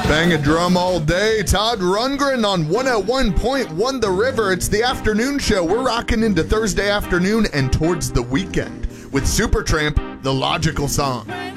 Bang a drum all day. Todd Rundgren on 101.1 The River. It's the afternoon show. We're rocking into Thursday afternoon and towards the weekend with Supertramp, The Logical Song.